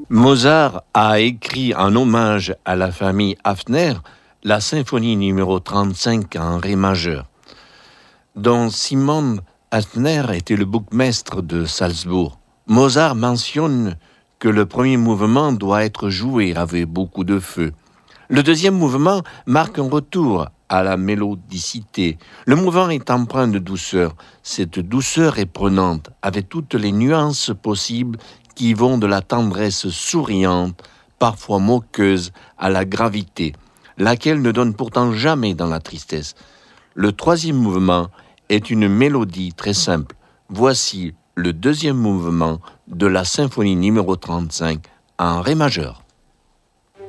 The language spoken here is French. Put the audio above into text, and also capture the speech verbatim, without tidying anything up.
Mozart a écrit en hommage à la famille Hafner la symphonie numéro trente-cinq en ré majeur, dont Simon Hafner était le bourgmestre de Salzbourg. Mozart mentionne que le premier mouvement doit être joué avec beaucoup de feu. Le deuxième mouvement marque un retour à la mélodicité. Le mouvement est empreint de douceur. Cette douceur est prenante, avec toutes les nuances possibles qui vont de la tendresse souriante, parfois moqueuse, à la gravité, laquelle ne donne pourtant jamais dans la tristesse. Le troisième mouvement est une mélodie très simple. Voici le deuxième mouvement de la symphonie numéro trente-cinq en ré majeur.